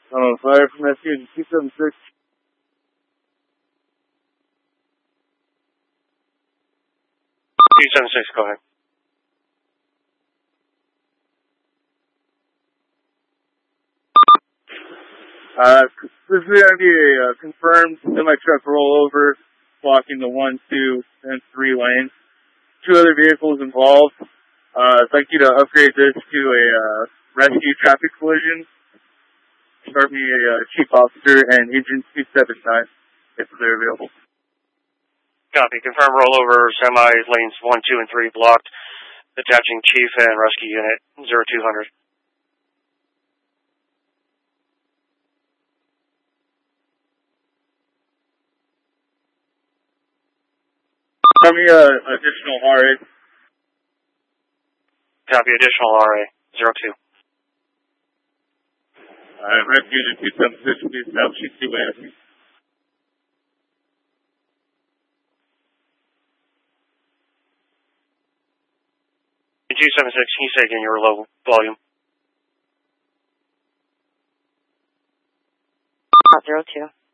Fire from SU 276. Go ahead. This is going to be a confirmed semi-truck rollover, blocking the 1, 2, and 3 lanes. 2 other vehicles involved. I'd like you to upgrade this to a rescue traffic collision. Start me a chief officer and agent 279 if they're available. Copy. Confirm rollover, semi lanes 1, 2, and 3 blocked. Attaching chief and rescue unit 0200. Tell me additional RA. Copy. Additional RA 02. Rescue unit 276, please establish 2 ways. In 276, can you say again your low volume? 02.